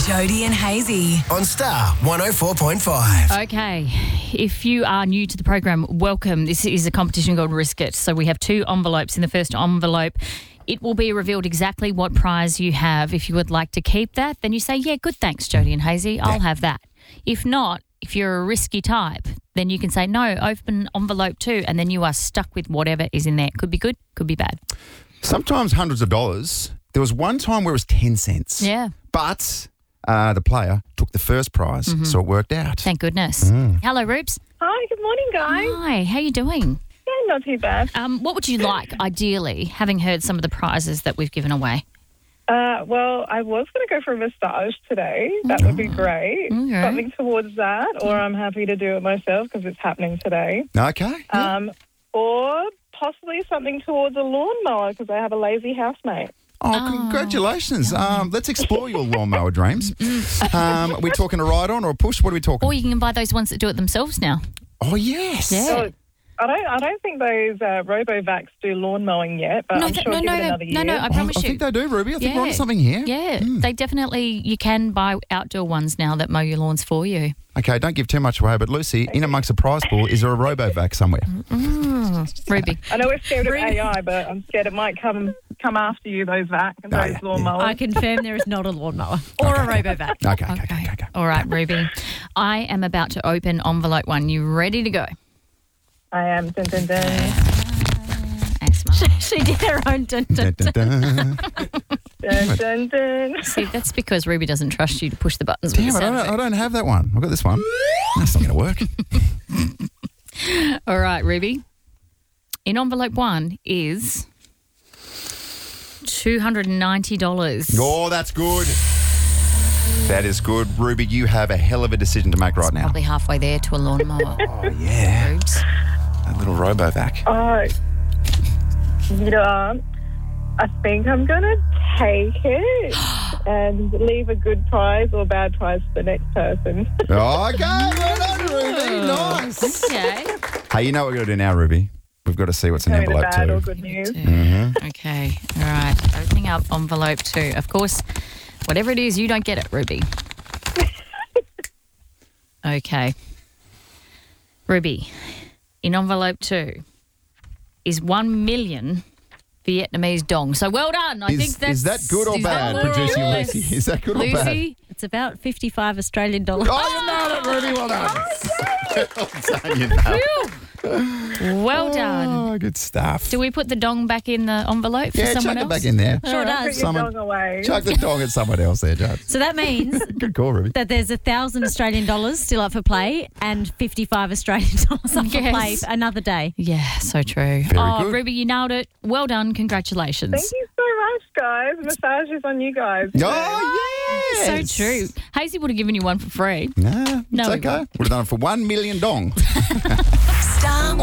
Jody and Hazy on Star 104.5. Okay, if you are new to the program, welcome. This is a competition called Risk It. So we have 2 envelopes. In the first envelope, it will be revealed exactly what prize you have. If you would like to keep that, then you say, yeah, good, thanks, Jody and Hazy, I'll have that. If not, if you're a risky type, then you can say, no, open envelope 2, and then you are stuck with whatever is in there. Could be good, could be bad. Sometimes hundreds of dollars. There was one time where it was 10 cents. Yeah. But the player took the first prize, so it worked out. Thank goodness. Hello, Rubes. Hi, good morning, guys. Hi, how you doing? Yeah, not too bad. What would you like, ideally, having heard some of the prizes that we've given away? Well, I was going to go for a massage today. That would be great. Okay. Something towards that, or I'm happy to do it myself because it's happening today. Okay. Or possibly something towards a lawnmower because I have a lazy housemate. Oh, congratulations. Let's explore your lawnmower dreams. Are we talking a ride-on or a push? What are we talking? Or you can buy those ones that do it themselves now. Oh, yes. Yeah. So, I don't think those RoboVacs do lawn mowing yet, but I'm sure give it another year. No, I promise I you. think they do, Ruby. I think we're onto something here. Yeah, they definitely, you can buy outdoor ones now that mow your lawns for you. Okay, don't give too much away, but Lucy, in amongst the prize pool, is there a RoboVac somewhere? Ruby. I know we're scared of AI, but I'm scared it might come after you, those vac and those lawnmowers. I confirm there is not a lawnmower or a RoboVac. Okay. All right, Ruby. I am about to open envelope 1. You ready to go? I am. Dun, dun, dun. She did her own dun, dun, dun. Dun, dun, dun. See, that's because Ruby doesn't trust you to push the buttons. Damn with it, the sound I don't have that one. I've got this one. That's not going to work. All right, Ruby. In envelope 1 is $290. Oh, that's good. That is good. Ruby, you have a hell of a decision to make right now. Probably halfway there to a lawnmower. Oh, yeah. Rubes. A little RoboVac. I think I'm going to take it and leave a good prize or bad prize for the next person. Okay, well done, Ruby. Nice. Okay. Hey, you know what we're going to do now, Ruby? We've got to see what's in Tell me the envelope bad or 2. good news. Okay. All right. Opening up envelope 2. Of course, whatever it is, you don't get it, Ruby. Okay. Ruby, in envelope 2 is 1 million Vietnamese dong. So well done. I think that's... Is that good or bad, producer Yes. Lucy? Is that good or bad? Lucy? It's about 55 Australian dollars. Oh, you nailed it, Ruby. Well done. Well done, you nailed it. Well done. Oh, good stuff. Do we put the dong back in the envelope for Yeah, someone chuck else? it back in there. Sure Put does. your dog away. Chuck the dong at someone else there, Judge. So that means Good call, Ruby. that there's 1,000 Australian dollars still up for play and 55 Australian dollars up for Yes. play for another day. Yeah, so true. Very good. Ruby, you nailed it. Well done. Congratulations. Thank you so much, guys. Massage is on you guys. Oh, yes. So true. Hazy would have given you one for free. Nah, No, it's we okay. won't. Would have done it for 1 million dong. Star